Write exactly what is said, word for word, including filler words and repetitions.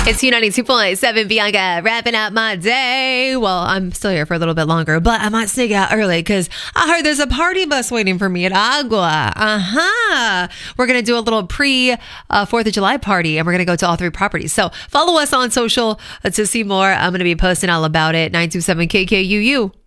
It's Q ninety-two point seven, Bianca, wrapping up my day. Well, I'm still here for a little bit longer, but I might sneak out early because I heard there's a party bus waiting for me at Agua. Uh-huh. We're going to do a little pre uh, fourth of July party, and we're going to go to all three properties. So follow us on social to see more. I'm going to be posting all about it. nine two seven K K U U.